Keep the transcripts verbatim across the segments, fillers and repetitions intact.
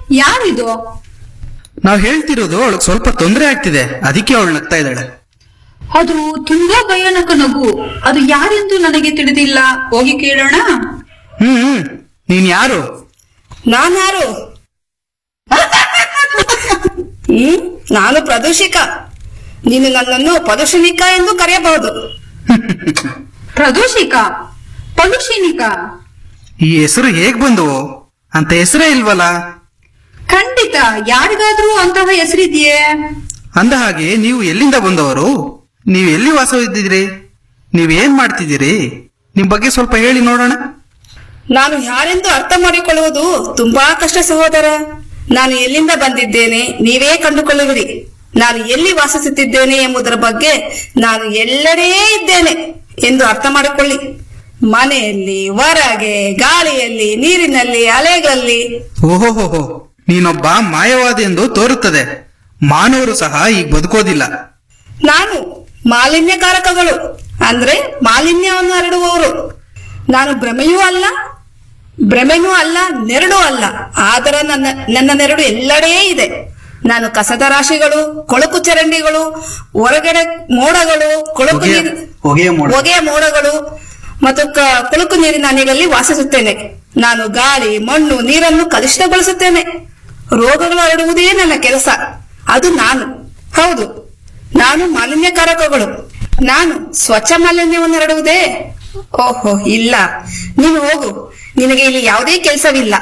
ಯಾರಿದು? ನಾವ್ ಹೇಳ್ತಿರೋದು ಅವಳಿಗೆ ಸ್ವಲ್ಪ ತೊಂದರೆ ಆಗ್ತಿದೆ, ಅದಕ್ಕೆ ಅವಳು ನಗ್ತಾ ಇದ್ದಾಳೆ. ಅದು ತುಂಬಾ ಭಯಾನಕ ನಗು. ಅದು ಯಾರೆಂದು ನನಗೆ ತಿಳಿದಿಲ್ಲ. ಹೋಗಿ ಕೇಳೋಣ. ಹ್ಮ್ ಹ್ಮ್ ನೀನ್ ಯಾರು? ನಾನ್ಯಾರು? ಹ್ಮ್ ನಾನು ಪ್ರದೂಷಿಕ. ನೀನು ನನ್ನನ್ನು ಪ್ರದೂಷಣಿಕ ಎಂದು ಕರೆಯಬಹುದು. ಪ್ರದೂಷಿಕ, ಪಲುಷಿನಿಕ, ಈ ಹೆಸರು ಹೇಗ್ ಬಂದವು? ಅಂತ ಹೆಸರೇ ಇಲ್ವಲ್ಲ. ಖಂಡಿತ ಯಾರಿಗಾದ್ರೂ ಅಂತಹ ಹೆಸರಿದೆಯೇ? ಅಂದ ಹಾಗೆ ನೀವು ಎಲ್ಲಿಂದ ಬಂದವರು? ನೀವು ಎಲ್ಲಿ ವಾಸವಿದ್ದಿದ್ರಿ? ನೀವೇನ್ ಮಾಡ್ತಿದ್ದೀರಿ? ನಿಮ್ ಬಗ್ಗೆ ಸ್ವಲ್ಪ ಹೇಳಿ ನೋಡೋಣ. ನಾನು ಯಾರೆಂದು ಅರ್ಥ ಮಾಡಿಕೊಳ್ಳುವುದು ತುಂಬಾ ಕಷ್ಟ ಸಹೋದರ. ನಾನು ಎಲ್ಲಿಂದ ಬಂದಿದ್ದೇನೆ ನೀವೇ ಕಂಡುಕೊಳ್ಳುವಿರಿ. ನಾನು ಎಲ್ಲಿ ವಾಸಿಸುತ್ತಿದ್ದೇನೆ ಎಂಬುದರ ಬಗ್ಗೆ ನಾನು ಎಲ್ಲೆಡೆ ಇದ್ದೇನೆ ಎಂದು ಅರ್ಥ ಮಾಡಿಕೊಳ್ಳಿ. ಮನೆಯಲ್ಲಿ, ಹೊರಗೆ, ಗಾಳಿಯಲ್ಲಿ, ನೀರಿನಲ್ಲಿ, ಅಲೆಗಳಲ್ಲಿ. ಓಹೋಹೋಹೋ, ನೀನೊಬ್ಬ ಮಾಯವಾದಿ ಎಂದು ತೋರುತ್ತದೆ. ಮಾನವರು ಸಹ ಈಗ ಬದುಕೋದಿಲ್ಲ. ನಾನು ಮಾಲಿನ್ಯಕಾರಕಗಳು ಅಂದ್ರೆ ಮಾಲಿನ್ಯವನ್ನು ಹರಡುವವರು. ನಾನು ಭ್ರಮೆಯೂ ಅಲ್ಲ, ಭ್ರಮೆನೂ ಅಲ್ಲ, ನೆರಳು ಅಲ್ಲ. ಆದರೆ ನನ್ನ ನನ್ನ ನೆರಳು ಎಲ್ಲೆಡೆ ಇದೆ. ನಾನು ಕಸದ ರಾಶಿಗಳು, ಕೊಳಕು ಚರಂಡಿಗಳು, ಹೊರಗಡೆ ಮೋಡಗಳು, ಕೊಳಕು ಹೊಗೆಯ- ನೀರು ಹೊಗೆಯ ಮೋಡ. ಹೊಗೆಯ ಮೋಡಗಳು ಮತ್ತು ಕ- ಕೊಳಕು ನೀರಿನ ಹನಿಗಳಲ್ಲಿ ವಾಸಿಸುತ್ತೇನೆ. ನಾನು ಗಾಳಿ, ಮಣ್ಣು, ನೀರನ್ನು ಕಲುಷಿತಗೊಳಿಸುತ್ತೇನೆ. ರೋಗಗಳು ಹರಡುವುದೇ ನನ್ನ ಕೆಲಸ. ಅದು ನಾನು. ಹೌದು, ನಾನು ಮಾಲಿನ್ಯಕಾರಕಗಳು. ನಾನು ಸ್ವಚ್ಛ ಮಾಲಿನ್ಯವನ್ನು ಹರಡುವುದೇ? ಓಹೋ ಇಲ್ಲ, ನೀನು ಹೋಗು. ನಿನಗೆ ಇಲ್ಲಿ ಯಾವುದೇ ಕೆಲಸವಿಲ್ಲ.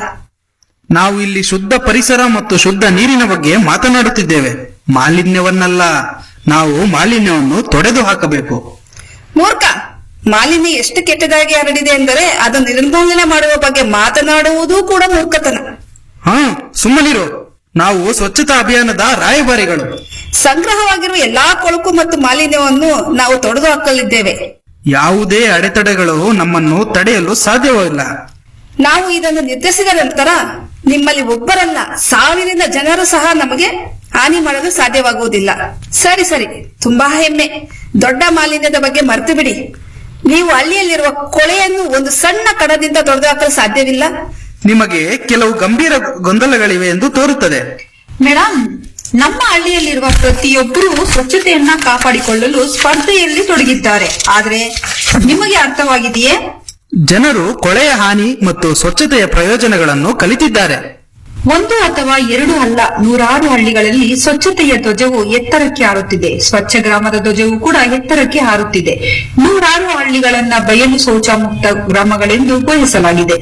ನಾವು ಇಲ್ಲಿ ಶುದ್ಧ ಪರಿಸರ ಮತ್ತು ಶುದ್ಧ ನೀರಿನ ಬಗ್ಗೆ ಮಾತನಾಡುತ್ತಿದ್ದೇವೆ, ಮಾಲಿನ್ಯವನ್ನಲ್ಲ. ನಾವು ಮಾಲಿನ್ಯವನ್ನು ತೊಡೆದು ಹಾಕಬೇಕು. ಮೂರ್ಖ, ಮಾಲಿನ್ಯ ಎಷ್ಟು ಕೆಟ್ಟದಾಗಿ ಹರಡಿದೆ ಎಂದರೆ ಅದನ್ನು ನಿರ್ಮೂಲನೆ ಮಾಡುವ ಬಗ್ಗೆ ಮಾತನಾಡುವುದೂ ಕೂಡ ಮೂರ್ಖತನ. ಹಾ, ಸುಮ್ಮನಿರು. ನಾವು ಸ್ವಚ್ಛತಾ ಅಭಿಯಾನದ ರಾಯಭಾರಿಗಳು. ಸಂಗ್ರಹವಾಗಿರುವ ಎಲ್ಲಾ ಕೊಳಕು ಮತ್ತು ಮಾಲಿನ್ಯವನ್ನು ನಾವು ತೊಡೆದು ಹಾಕಲಿದ್ದೇವೆ. ಯಾವುದೇ ಅಡೆತಡೆಗಳು ನಮ್ಮನ್ನು ತಡೆಯಲು ಸಾಧ್ಯವಿಲ್ಲ. ನಾವು ಇದನ್ನು ನಿರ್ಧರಿಸಿದ ನಂತರ ನಿಮ್ಮಲ್ಲಿ ಒಬ್ಬರಲ್ಲ, ಸಾವಿರದ ಜನರು ಸಹ ನಮಗೆ ಹಾನಿ ಮಾಡಲು ಸಾಧ್ಯವಾಗುವುದಿಲ್ಲ. ಸರಿ ಸರಿ, ತುಂಬಾ ಹೆಮ್ಮೆ. ದೊಡ್ಡ ಮಾಲಿನ್ಯದ ಬಗ್ಗೆ ಮರೆತು ಬಿಡಿ. ನೀವು ಹಳ್ಳಿಯಲ್ಲಿರುವ ಕೊಳೆಯನ್ನು ಒಂದು ಸಣ್ಣ ಕಡದಿಂದ ತೊಡೆದು ಹಾಕಲು ಸಾಧ್ಯವಿಲ್ಲ. ನಿಮಗೆ ಕೆಲವು ಗಂಭೀರ ಗೊಂದಲಗಳಿವೆ ಎಂದು ತೋರುತ್ತದೆ. ಮೇಡಮ್, ನಮ್ಮ ಹಳ್ಳಿಯಲ್ಲಿರುವ ಪ್ರತಿಯೊಬ್ಬರೂ ಸ್ವಚ್ಛತೆಯನ್ನ ಕಾಪಾಡಿಕೊಳ್ಳಲು ಸ್ಪರ್ಧೆಯಲ್ಲಿ ತೊಡಗಿದ್ದಾರೆ. ಆದ್ರೆ ನಿಮಗೆ ಅರ್ಥವಾಗಿದೆಯೇ? ಜನರು ಕೊಳೆಯ ಹಾನಿ ಮತ್ತು ಸ್ವಚ್ಛತೆಯ ಪ್ರಯೋಜನಗಳನ್ನು ಕಲಿತಿದ್ದಾರೆ. ಒಂದು ಅಥವಾ ಎರಡು ಅಲ್ಲ, ನೂರಾರು ಹಳ್ಳಿಗಳಲ್ಲಿ ಸ್ವಚ್ಛತೆಯ ಧ್ವಜವು ಎತ್ತರಕ್ಕೆ ಹಾರುತ್ತಿದೆ. ಸ್ವಚ್ಛ ಗ್ರಾಮದ ಧ್ವಜವು ಕೂಡ ಎತ್ತರಕ್ಕೆ ಹಾರುತ್ತಿದೆ. ನೂರಾರು ಹಳ್ಳಿಗಳನ್ನ ಬಯಲು ಶೌಚ ಮುಕ್ತ ಗ್ರಾಮಗಳೆಂದು ಘೋಷಿಸಲಾಗಿದೆ.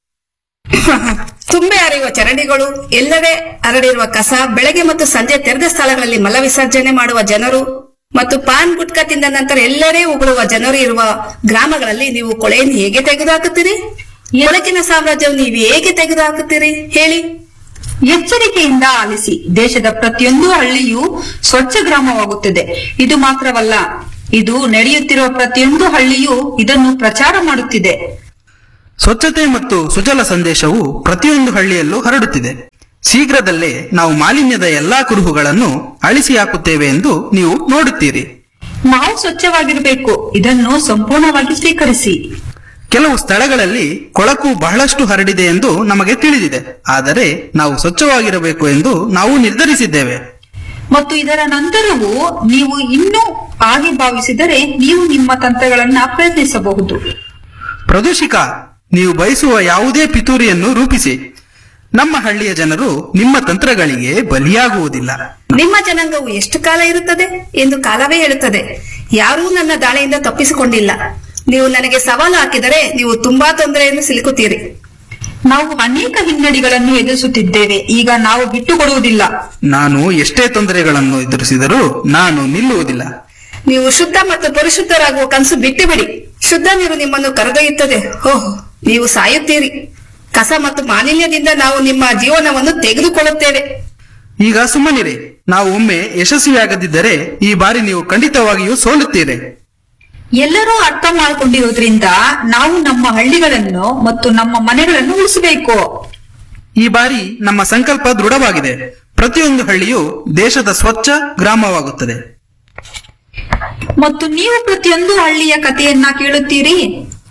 ತುಂಬೆ ಹರಿಯುವ ಚರಂಡಿಗಳು, ಎಲ್ಲೆಡೆ ಹರಡಿರುವ ಕಸ, ಬೆಳಗ್ಗೆ ಮತ್ತು ಸಂಜೆ ತೆರೆದ ಸ್ಥಳಗಳಲ್ಲಿ ಮಲ ವಿಸರ್ಜನೆ ಮಾಡುವ ಜನರು ಮತ್ತು ಪಾನ್ ಗುಟ್ಕಾ ತಿಂದ ನಂತರ ಎಲ್ಲೆಡೆ ಉಗುಳುವ ಜನರು ಇರುವ ಗ್ರಾಮಗಳಲ್ಲಿ ನೀವು ಕೊಳೆಯನ್ನು ಹೇಗೆ ತೆಗೆದುಹಾಕುತ್ತೀರಿ? ಕೊಳಕಿನ ಸಾಮ್ರಾಜ್ಯವನ್ನು ನೀವು ಹೇಗೆ ತೆಗೆದುಹಾಕುತ್ತೀರಿ ಹೇಳಿ? ಎಚ್ಚರಿಕೆಯಿಂದ ಆಲಿಸಿ. ದೇಶದ ಪ್ರತಿಯೊಂದು ಹಳ್ಳಿಯೂ ಸ್ವಚ್ಛ ಗ್ರಾಮವಾಗುತ್ತದೆ. ಇದು ಮಾತ್ರವಲ್ಲ, ಇದು ನಡೆಯುತ್ತಿರುವ ಪ್ರತಿಯೊಂದು ಹಳ್ಳಿಯೂ ಇದನ್ನು ಪ್ರಚಾರ ಮಾಡುತ್ತಿದೆ. ಸ್ವಚ್ಛತೆ ಮತ್ತು ಸುಜಲ ಸಂದೇಶವು ಪ್ರತಿಯೊಂದು ಹಳ್ಳಿಯಲ್ಲೂ ಹರಡುತ್ತಿದೆ. ಶೀಘ್ರದಲ್ಲೇ ನಾವು ಮಾಲಿನ್ಯದ ಎಲ್ಲಾ ಕುರುಹುಗಳನ್ನು ಅಳಿಸಿ ಹಾಕುತ್ತೇವೆ ಎಂದು ನೀವು ನೋಡುತ್ತೀರಿ. ನಾವು ಸ್ವಚ್ಛವಾಗಿರಬೇಕು. ಇದನ್ನು ಸಂಪೂರ್ಣವಾಗಿ ಸ್ವೀಕರಿಸಿ. ಕೆಲವು ಸ್ಥಳಗಳಲ್ಲಿ ಕೊಳಕು ಬಹಳಷ್ಟು ಹರಡಿದೆ ಎಂದು ನಮಗೆ ತಿಳಿದಿದೆ. ಆದರೆ ನಾವು ಸ್ವಚ್ಛವಾಗಿರಬೇಕು ಎಂದು ನಾವು ನಿರ್ಧರಿಸಿದ್ದೇವೆ. ಮತ್ತು ಇದರ ನಂತರವೂ ನೀವು ಇನ್ನೂ ಹಾಗೆ ಭಾವಿಸಿದರೆ ನೀವು ನಿಮ್ಮ ತಂತ್ರಗಳನ್ನ ಪ್ರಯತ್ನಿಸಬಹುದು. ಪ್ರದೂಷಿಕ, ನೀವು ಬಯಸುವ ಯಾವುದೇ ಪಿತೂರಿಯನ್ನು ರೂಪಿಸಿ. ನಮ್ಮ ಹಳ್ಳಿಯ ಜನರು ನಿಮ್ಮ ತಂತ್ರಗಳಿಗೆ ಬಲಿಯಾಗುವುದಿಲ್ಲ. ನಿಮ್ಮ ಜನಾಂಗವು ಎಷ್ಟು ಕಾಲ ಇರುತ್ತದೆ ಎಂದು ಕಾಲವೇ ಹೇಳುತ್ತದೆ. ಯಾರೂ ನನ್ನ ದಾಳಿಯಿಂದ ತಪ್ಪಿಸಿಕೊಂಡಿಲ್ಲ. ನೀವು ನನಗೆ ಸವಾಲು ಹಾಕಿದರೆ ನೀವು ತುಂಬಾ ತೊಂದರೆಯನ್ನು ಸಿಲುಕುತ್ತೀರಿ. ನಾವು ಅನೇಕ ಹಿನ್ನಡೆಗಳನ್ನು ಎದುರಿಸುತ್ತಿದ್ದೇವೆ. ಈಗ ನಾವು ಬಿಟ್ಟುಕೊಡುವುದಿಲ್ಲ. ನಾನು ಎಷ್ಟೇ ತೊಂದರೆಗಳನ್ನು ಎದುರಿಸಿದರೂ ನಾನು ನಿಲ್ಲುವುದಿಲ್ಲ. ನೀವು ಶುದ್ಧ ಮತ್ತು ಪರಿಶುದ್ಧರಾಗುವ ಕನಸು ಬಿಟ್ಟು ಬಿಡಿ. ಶುದ್ಧ ನೀರು ನಿಮ್ಮನ್ನು ಕರೆದೊಯ್ಯುತ್ತದೆ. ಓಹ್, ನೀವು ಸಾಯುತ್ತೀರಿ. ಕಸ ಮತ್ತು ಮಾಲಿನ್ಯದಿಂದ ನಾವು ನಿಮ್ಮ ಜೀವನವನ್ನು ತೆಗೆದುಕೊಳ್ಳುತ್ತೇವೆ. ಈಗ ಸುಮ್ಮನಿರಿ. ನಾವು ಒಮ್ಮೆ ಯಶಸ್ವಿಯಾಗದಿದ್ದರೆ ಈ ಬಾರಿ ನೀವು ಖಂಡಿತವಾಗಿಯೂ ಸೋಲುತ್ತೀರಿ. ಎಲ್ಲರೂ ಅರ್ಥ ಮಾಡಿಕೊಂಡಿರೋದ್ರಿಂದ ನಾವು ನಮ್ಮ ಹಳ್ಳಿಗಳನ್ನು ಮತ್ತು ನಮ್ಮ ಮನೆಗಳನ್ನು ಉಳಿಸಬೇಕು. ಈ ಬಾರಿ ನಮ್ಮ ಸಂಕಲ್ಪ ದೃಢವಾಗಿದೆ. ಪ್ರತಿಯೊಂದು ಹಳ್ಳಿಯು ದೇಶದ ಸ್ವಚ್ಛ ಗ್ರಾಮವಾಗುತ್ತದೆ. ಮತ್ತು ನೀವು ಪ್ರತಿಯೊಂದು ಹಳ್ಳಿಯ ಕಥೆಯನ್ನ ಕೇಳುತ್ತೀರಿ.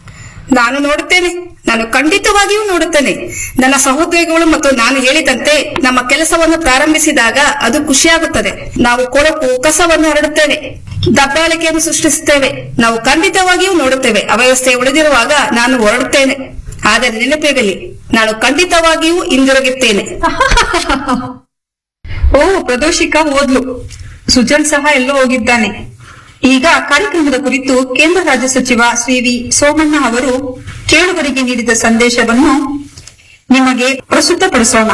ನಾನು ನೋಡುತ್ತೇನೆ, ನಾನು ಖಂಡಿತವಾಗಿಯೂ ನೋಡುತ್ತೇನೆ. ನನ್ನ ಸಹೋದ್ಯೋಗಿಗಳು ಮತ್ತು ನಾನು ಹೇಳಿದಂತೆ ನಮ್ಮ ಕೆಲಸವನ್ನು ಪ್ರಾರಂಭಿಸಿದಾಗ ಅದು ಖುಷಿಯಾಗುತ್ತದೆ. ನಾವು ಕೊಳಕು ಕಸವನ್ನು ಹರಡುತ್ತೇವೆ, ದಬ್ಬಾಳಿಕೆಯನ್ನು ಸೃಷ್ಟಿಸುತ್ತೇವೆ. ನಾವು ಖಂಡಿತವಾಗಿಯೂ ನೋಡುತ್ತೇವೆ. ಅವ್ಯವಸ್ಥೆ ಉಳಿದಿರುವಾಗ ನಾನು ಹೊರಡುತ್ತೇನೆ. ಆದರೆ ನೆನಪಿರಲಿ, ನಾನು ಖಂಡಿತವಾಗಿಯೂ ಹಿಂದಿರುಗುತ್ತೇನೆ. ಓ, ಪ್ರದೋಷಿಕಾ ಓದ್ಲು. ಸುಜಲ್ ಸಹ ಎಲ್ಲೋ ಹೋಗಿದ್ದಾನೆ. ಈಗ ಕಾರ್ಯಕ್ರಮದ ಕುರಿತು ಕೇಂದ್ರ ರಾಜ್ಯ ಸಚಿವ ಶ್ರೀ ವಿ ಸೋಮಣ್ಣ ಅವರು ಕೇಳುಗರಿಗೆ ನೀಡಿದ ಸಂದೇಶವನ್ನು ನಿಮಗೆ ಪ್ರಸ್ತುತಪಡಿಸೋಣ.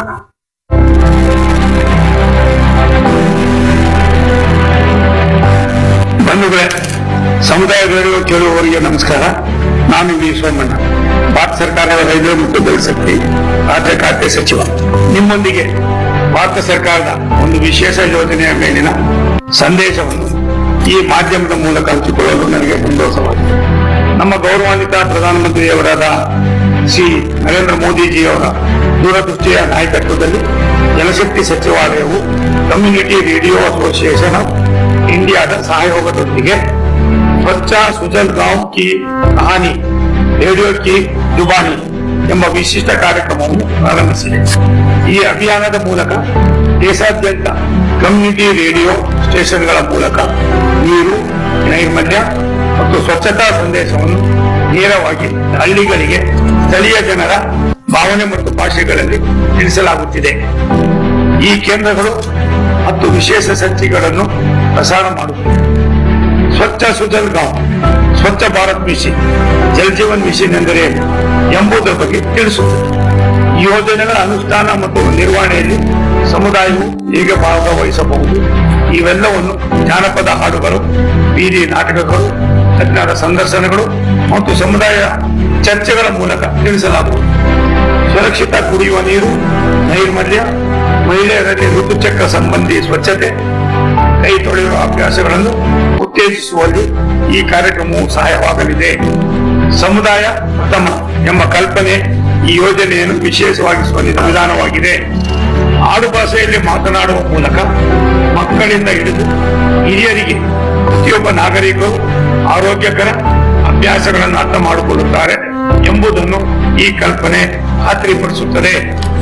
ಬಂಧುಗಳೇ, ಸಮುದಾಯದವರು ಕೇಳುವವರಿಗೆ ನಮಸ್ಕಾರ. ನಾನು ವಿ ಸೋಮಣ್ಣ, ಭಾರತ ಸರ್ಕಾರದ ರೈಲ್ವೆ ಮತ್ತು ಜಲಶಕ್ತಿ ರಾಜ್ಯ ಖಾತೆ ಸಚಿವ. ನಿಮ್ಮೊಂದಿಗೆ ಭಾರತ ಸರ್ಕಾರದ ಒಂದು ವಿಶೇಷ ಯೋಜನೆಯ ಮೇಲಿನ ಸಂದೇಶವನ್ನು ಈ ಮಾಧ್ಯಮದ ಮೂಲಕ ಹಂಚಿಕೊಳ್ಳಲು ನನಗೆ ಸಂತೋಷವಾಗಿದೆ. ನಮ್ಮ ಗೌರವಾನ್ವಿತ ಪ್ರಧಾನಮಂತ್ರಿಯವರಾದ ಶ್ರೀ ನರೇಂದ್ರ ಮೋದಿಜಿಯವರ ದೂರದೃಷ್ಟಿಯ ನಾಯಕತ್ವದಲ್ಲಿ ಜಲಶಕ್ತಿ ಸಚಿವಾಲಯವು ಕಮ್ಯುನಿಟಿ ರೇಡಿಯೋ ಅಸೋಸಿಯೇಷನ್ ಆಫ್ ಇಂಡಿಯಾದ ಸಹಯೋಗದೊಂದಿಗೆ ಸ್ವಚ್ಛ ಸುಜಲ್ ಗಾಂವ್ ಕಿ ಕಹಾನಿ ರೇಡಿಯೋ ಕಿ ಜುಬಾನಿ ಎಂಬ ವಿಶಿಷ್ಟ ಕಾರ್ಯಕ್ರಮವನ್ನು ಪ್ರಾರಂಭಿಸಿದೆ. ಈ ಅಭಿಯಾನದ ಮೂಲಕ ದೇಶಾದ್ಯಂತ ಕಮ್ಯುನಿಟಿ ರೇಡಿಯೋ ಸ್ಟೇಷನ್ಗಳ ಮೂಲಕ ನೀರು, ನೈರ್ಮಲ್ಯ ಮತ್ತು ಸ್ವಚ್ಛತಾ ಸಂದೇಶವನ್ನು ನೇರವಾಗಿ ಹಳ್ಳಿಗಳಿಗೆ ಸ್ಥಳೀಯ ಜನರ ಭಾವನೆ ಮತ್ತು ಭಾಷೆಗಳಲ್ಲಿ ತಿಳಿಸಲಾಗುತ್ತಿದೆ. ಈ ಕೇಂದ್ರಗಳು ಹತ್ತು ವಿಶೇಷ ಸಂಚಿಕೆಗಳನ್ನು ಪ್ರಸಾರ ಮಾಡುತ್ತಿವೆ. ಸ್ವಚ್ಛ ಸುಜಲ್ ಗಾಂವ್, ಸ್ವಚ್ಛ ಭಾರತ್ ಮಿಷನ್, ಜಲ್ ಜೀವನ್ ಮಿಷನ್ ಎಂದರೆ ಎಂಬುದರ ಬಗ್ಗೆ ತಿಳಿಸುತ್ತದೆ. ಈ ಯೋಜನೆಗಳ ಅನುಷ್ಠಾನ ಮತ್ತು ನಿರ್ವಹಣೆಯಲ್ಲಿ ಸಮುದಾಯವು ಹೇಗೆ ಭಾಗವಹಿಸಬಹುದು, ಇವೆಲ್ಲವನ್ನು ಜಾನಪದ ಹಾಡುಗಳು, ಬೀದಿ ನಾಟಕಗಳು, ತಜ್ಞರ ಸಂದರ್ಶನಗಳು ಮತ್ತು ಸಮುದಾಯ ಚರ್ಚೆಗಳ ಮೂಲಕ ತಿಳಿಸಲಾಗುವುದು. ಸುರಕ್ಷಿತ ಕುಡಿಯುವ ನೀರು, ನೈರ್ಮಲ್ಯ, ಮಹಿಳೆಯರಲ್ಲಿ ಋತುಚಕ್ರ ಸಂಬಂಧಿ ಸ್ವಚ್ಛತೆ, ಕೈ ತೊಳೆಯುವ ಅಭ್ಯಾಸಗಳನ್ನು ಉತ್ತೇಜಿಸುವಲ್ಲಿ ಈ ಕಾರ್ಯಕ್ರಮವು ಸಹಾಯವಾಗಲಿದೆ. ಸಮುದಾಯ ಉತ್ತಮ ಎಂಬ ಕಲ್ಪನೆ ಈ ಯೋಜನೆಯನ್ನು ವಿಶೇಷವಾಗಿಸುವ ವಿಧಾನವಾಗಿದೆ. ಆಡು ಭಾಷೆಯಲ್ಲಿ ಮಾತನಾಡುವ ಮೂಲಕ ಮಕ್ಕಳಿಂದ ಹಿಡಿದು ಹಿರಿಯರಿಗೆ ಪ್ರತಿಯೊಬ್ಬ ನಾಗರಿಕರು ಆರೋಗ್ಯಕರ ಅಭ್ಯಾಸಗಳನ್ನು ಅರ್ಥ ಮಾಡಿಕೊಳ್ಳುತ್ತಾರೆ ಎಂಬುದನ್ನು ಈ ಕಲ್ಪನೆ ಖಾತ್ರಿಪಡಿಸುತ್ತದೆ.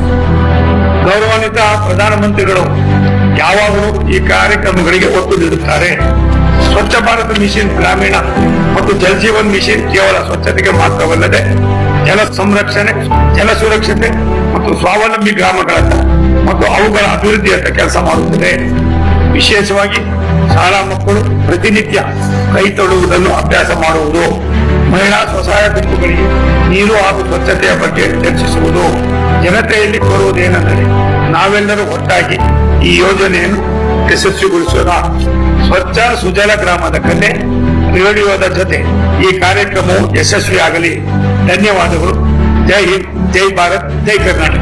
ಗೌರವಾನ್ವಿತ ಪ್ರಧಾನಮಂತ್ರಿಗಳು ಯಾವಾಗಲೂ ಈ ಕಾರ್ಯಕ್ರಮಗಳಿಗೆ ಒತ್ತು ನೀಡುತ್ತಾರೆ. ಸ್ವಚ್ಛ ಭಾರತ ಮಿಷನ್ ಗ್ರಾಮೀಣ ಮತ್ತು ಜಲ್ ಜೀವನ್ ಮಿಷನ್ ಕೇವಲ ಸ್ವಚ್ಛತೆಗೆ ಮಾತ್ರವಲ್ಲದೆ ಜಲ ಸಂರಕ್ಷಣೆ, ಜಲ ಸುರಕ್ಷತೆ ಮತ್ತು ಸ್ವಾವಲಂಬಿ ಗ್ರಾಮಗಳತ್ತ ಮತ್ತು ಅವುಗಳ ಅಭಿವೃದ್ಧಿಯತ್ತ ಕೆಲಸ ಮಾಡುತ್ತದೆ. ವಿಶೇಷವಾಗಿ ಶಾಲಾ ಮಕ್ಕಳು ಪ್ರತಿನಿತ್ಯ ಕೈ ತೊಡುವುದನ್ನು ಅಭ್ಯಾಸ ಮಾಡುವುದು, ಮಹಿಳಾ ಸ್ವಸಹಾಯ ಗುಂಪುಗಳಿಗೆ ನೀರು ಹಾಗೂ ಸ್ವಚ್ಛತೆಯ ಬಗ್ಗೆ ಚರ್ಚಿಸುವುದು. ಜನತೆಯಲ್ಲಿ ಕೋರುವುದೇನೆಂದರೆ ನಾವೆಲ್ಲರೂ ಒಟ್ಟಾಗಿ ಈ ಯೋಜನೆಯನ್ನು ಯಶಸ್ವಿಗೊಳಿಸೋಣ. ಸ್ವಚ್ಛ ಸುಜಲ ಗ್ರಾಮದ ಕಲೆ ರೇಡಿಯೋದ ಜೊತೆ ಈ ಕಾರ್ಯಕ್ರಮವು ಯಶಸ್ವಿಯಾಗಲಿ. ಧನ್ಯವಾದಗಳು. ಜೈ ಹಿಂದ್, ಜೈ ಭಾರತ್, ಜೈ ಕರ್ನಾಟಕ.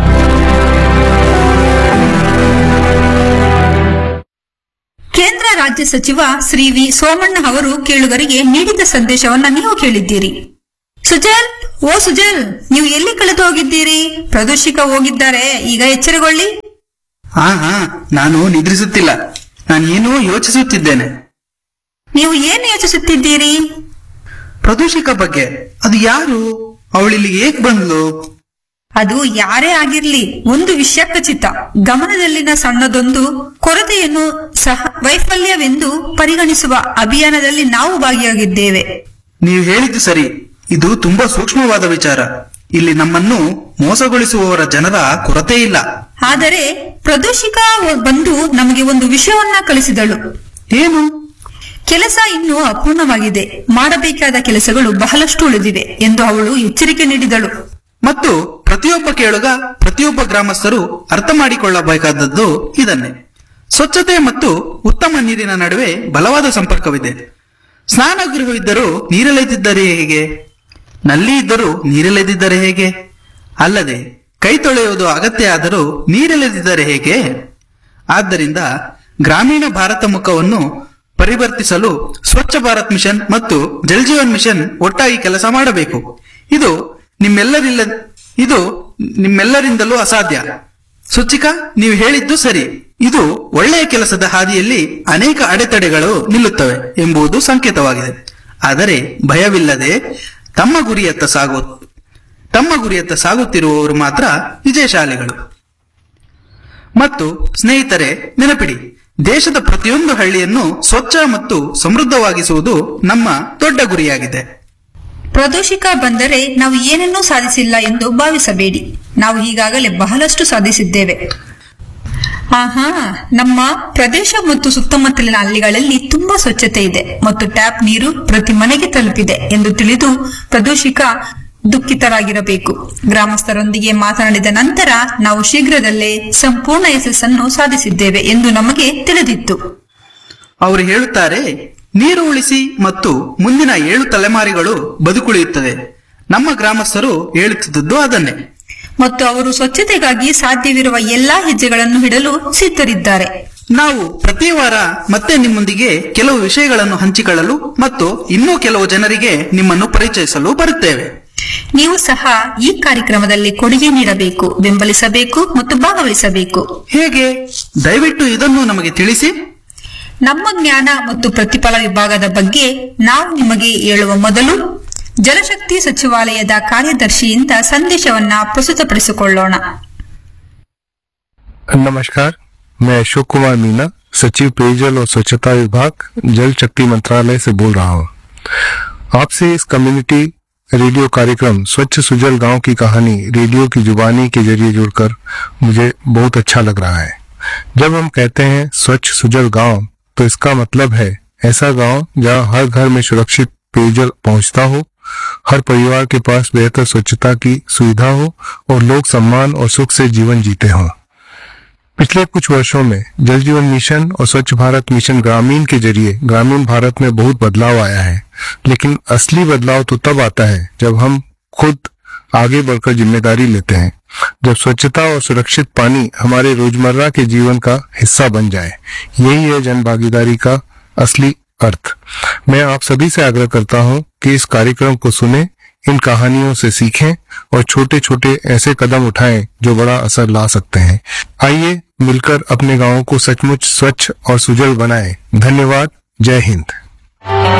ಕೇಂದ್ರ ರಾಜ್ಯ ಸಚಿವ ಶ್ರೀ ವಿ ಸೋಮಣ್ಣ ಅವರು ಕೇಳುಗರಿಗೆ ನೀಡಿದ ಸಂದೇಶವನ್ನ ನೀವು ಕೇಳಿದ್ದೀರಿ. ಸುಜಲ್, ಓ ಸುಜಲ್, ನೀವು ಎಲ್ಲಿ ಕಳೆದು ಹೋಗಿದ್ದೀರಿ? ಪ್ರದೋಷಿಕ ಹೋಗಿದ್ದಾರೆ, ಈಗ ಎಚ್ಚರಗೊಳ್ಳಿ. ಹಾ ಹಾ ನಾನು ನಿದ್ರಿಸುತ್ತಿಲ್ಲ, ನಾನೇನೋ ಯೋಚಿಸುತ್ತಿದ್ದೇನೆ. ನೀವು ಏನು ಯೋಚಿಸುತ್ತಿದ್ದೀರಿ? ಪ್ರದೂಷಿಕ ಬಗ್ಗೆ. ಅದು ಯಾರು? ಅವಳಿಲ್ಲಿಗೆ ಏಕ್ ಬಂದ್ಲು? ಅದು ಯಾರೇ ಆಗಿರ್ಲಿ, ಒಂದು ವಿಷಯ ಖಚಿತ. ಗಮನದಲ್ಲಿನ ಸಣ್ಣದೊಂದು ಕೊರತೆಯನ್ನು ಸಹ ವೈಫಲ್ಯವೆಂದು ಪರಿಗಣಿಸುವ ಅಭಿಯಾನದಲ್ಲಿ ನಾವು ಭಾಗಿಯಾಗಿದ್ದೇವೆ. ನೀವು ಹೇಳಿದ್ದು ಸರಿ. ಇದು ತುಂಬಾ ಸೂಕ್ಷ್ಮವಾದ ವಿಚಾರ. ಇಲ್ಲಿ ನಮ್ಮನ್ನು ಮೋಸಗೊಳಿಸುವವರ ಜನರ ಕೊರತೆ ಇಲ್ಲ. ಆದರೆ ಪ್ರದೋಷಿಕ ಬಂದು ನಮಗೆ ಒಂದು ವಿಷಯವನ್ನ ಕಲಿಸಿದಳು. ಏನು? ಕೆಲಸ ಇನ್ನೂ ಅಪೂರ್ಣವಾಗಿದೆ, ಮಾಡಬೇಕಾದ ಕೆಲಸಗಳು ಬಹಳಷ್ಟು ಉಳಿದಿವೆ ಎಂದು ಅವಳು ಎಚ್ಚರಿಕೆ ನೀಡಿದಳು. ಮತ್ತು ಪ್ರತಿಯೊಬ್ಬ ಕೇಳುಗ, ಪ್ರತಿಯೊಬ್ಬ ಗ್ರಾಮಸ್ಥರು ಅರ್ಥ ಮಾಡಿಕೊಳ್ಳಬೇಕಾದದ್ದು ಇದನ್ನೇ. ಸ್ವಚ್ಛತೆ ಮತ್ತು ಉತ್ತಮ ನೀರಿನ ನಡುವೆ ಬಲವಾದ ಸಂಪರ್ಕವಿದೆ. ಸ್ನಾನಗೃಹವಿದ್ದರೂ ನೀರಲೆದಿದ್ದರೆ ಹೇಗೆ? ನಲ್ಲಿ ಇದ್ದರೂ ನೀರಲೆದಿದ್ದರೆ ಹೇಗೆ? ಅಲ್ಲದೆ ಕೈ ತೊಳೆಯುವುದು ಅಗತ್ಯ ಆದರೂ ನೀರೆಳೆದಿದ್ದರೆ ಹೇಗೆ? ಆದ್ದರಿಂದ ಗ್ರಾಮೀಣ ಭಾರತ ಮುಖವನ್ನು ಪರಿವರ್ತಿಸಲು ಸ್ವಚ್ಛ ಭಾರತ್ ಮಿಷನ್ ಮತ್ತು ಜಲ್ ಜೀವನ್ ಮಿಷನ್ ಒಟ್ಟಾಗಿ ಕೆಲಸ ಮಾಡಬೇಕು. ಇದು ನಿಮ್ಮೆಲ್ಲರಿಲ್ಲ ಇದು ನಿಮ್ಮೆಲ್ಲರಿಂದಲೂ ಅಸಾಧ್ಯ. ಸುಚಿಕಾ, ನೀವು ಹೇಳಿದ್ದು ಸರಿ. ಇದು ಒಳ್ಳೆಯ ಕೆಲಸದ ಹಾದಿಯಲ್ಲಿ ಅನೇಕ ಅಡೆತಡೆಗಳು ನಿಲ್ಲುತ್ತವೆ ಎಂಬುದು ಸಂಕೇತವಾಗಿದೆ. ಆದರೆ ಭಯವಿಲ್ಲದೆ ತಮ್ಮ ಗುರಿಯತ್ತ ಸಾಗು ತಮ್ಮ ಗುರಿಯತ್ತ ಸಾಗುತ್ತಿರುವವರು ಮಾತ್ರ ವಿಜಯಶಾಲಿಗಳು. ಮತ್ತು ಸ್ನೇಹಿತರೆ, ನೆನಪಿಡಿ, ದೇಶದ ಪ್ರತಿಯೊಂದು ಹಳ್ಳಿಯನ್ನು ಸ್ವಚ್ಛ ಮತ್ತು ಸಮೃದ್ಧವಾಗಿಸುವುದು ನಮ್ಮ ದೊಡ್ಡ ಗುರಿಯಾಗಿದೆ. ಪ್ರದೂಷಕ ಬಂದರೆ ನಾವು ಏನನ್ನೂ ಸಾಧಿಸಿಲ್ಲ ಎಂದು ಭಾವಿಸಬೇಡಿ. ನಾವು ಈಗಾಗಲೇ ಬಹಳಷ್ಟು ಸಾಧಿಸಿದ್ದೇವೆ. ಆಹಾ, ನಮ್ಮ ಪ್ರದೇಶ ಮತ್ತು ಸುತ್ತಮುತ್ತಲಿನ ಹಳ್ಳಿಗಳಲ್ಲಿ ತುಂಬಾ ಸ್ವಚ್ಛತೆ ಇದೆ ಮತ್ತು ಟ್ಯಾಪ್ ನೀರು ಪ್ರತಿ ಮನೆಗೆ ತಲುಪಿದೆ ಎಂದು ತಿಳಿದು ಪ್ರದೂಷಕ ದುಃಖಿತರಾಗಿರಬೇಕು. ಗ್ರಾಮಸ್ಥರೊಂದಿಗೆ ಮಾತನಾಡಿದ ನಂತರ ನಾವು ಶೀಘ್ರದಲ್ಲೇ ಸಂಪೂರ್ಣ ಯಶಸ್ಸನ್ನು ಸಾಧಿಸಿದ್ದೇವೆ ಎಂದು ನಮಗೆ ತಿಳಿದಿತ್ತು. ಅವರು ಹೇಳುತ್ತಾರೆ, ನೀರು ಉಳಿಸಿ ಮತ್ತು ಮುಂದಿನ ಏಳು ತಲೆಮಾರಿಗಳು ಬದುಕುಳಿಯುತ್ತದೆ. ನಮ್ಮ ಗ್ರಾಮಸ್ಥರು ಹೇಳುತ್ತಿದ್ದದ್ದು ಅದನ್ನೇ. ಮತ್ತು ಅವರು ಸ್ವಚ್ಛತೆಗಾಗಿ ಸಾಧ್ಯವಿರುವ ಎಲ್ಲಾ ಹೆಜ್ಜೆಗಳನ್ನು ಇಡಲು ಸಿದ್ಧರಿದ್ದಾರೆ. ನಾವು ಪ್ರತಿ ವಾರ ಮತ್ತೆ ನಿಮ್ಮೊಂದಿಗೆ ಕೆಲವು ವಿಷಯಗಳನ್ನು ಹಂಚಿಕೊಳ್ಳಲು ಮತ್ತು ಇನ್ನೂ ಕೆಲವು ಜನರಿಗೆ ನಿಮ್ಮನ್ನು ಪರಿಚಯಿಸಲು ಬರುತ್ತೇವೆ. ನೀವು ಸಹ ಈ ಕಾರ್ಯಕ್ರಮದಲ್ಲಿ ಕೊಡುಗೆ ನೀಡಬೇಕು, ಬೆಂಬಲಿಸಬೇಕು ಮತ್ತು ಭಾಗವಹಿಸಬೇಕು. ಹೇಗೆ? ದಯವಿಟ್ಟು ಇದನ್ನು ನಮಗೆ ತಿಳಿಸಿ. ನಮ್ಮ ಜ್ಞಾನ ಮತ್ತು ಪ್ರತಿಫಲ ವಿಭಾಗದ ಬಗ್ಗೆ ನಾವು ನಿಮಗೆ ಹೇಳುವ ಮೊದಲು ಜಲಶಕ್ತಿ ಸಚಿವಾಲಯದ ಕಾರ್ಯದರ್ಶಿಯಿಂದ ಸಂದೇಶವನ್ನ ಪ್ರಸ್ತುತಪಡಿಸಿಕೊಳ್ಳೋಣ. नमस्कार, मैं अशोक कुमार मीना, सचिव पेयजल और स्वच्छता विभाग, जल शक्ति मंत्रालय से बोल रहा हूँ. आपसे इस कम्युनिटी रेडियो कार्यक्रम स्वच्छ सुजल गांव की कहानी रेडियो की जुबानी के जरिए जुड़कर मुझे बहुत अच्छा लग रहा है. जब हम कहते हैं स्वच्छ सुजल गांव, तो इसका मतलब है ऐसा गांव जहां हर घर में सुरक्षित पेयजल पहुंचता हो, हर परिवार के पास बेहतर स्वच्छता की सुविधा हो और लोग सम्मान और सुख से जीवन जीते हों. पिछले कुछ वर्षों में जल जीवन मिशन और स्वच्छ भारत मिशन ग्रामीण के जरिए ग्रामीण भारत में बहुत बदलाव आया है. लेकिन असली बदलाव तो तब आता है जब हम खुद आगे बढ़कर जिम्मेदारी लेते हैं, जब स्वच्छता और सुरक्षित पानी हमारे रोजमर्रा के जीवन का हिस्सा बन जाए. यही है जन भागीदारी का असली अर्थ. मैं आप सभी से आग्रह करता हूं कि इस कार्यक्रम को सुने, इन कहानियों से सीखें और छोटे छोटे ऐसे कदम उठाएं जो बड़ा असर ला सकते हैं. आइए मिलकर अपने गांवों को सचमुच स्वच्छ और सुजल बनाएं. धन्यवाद. जय हिंद.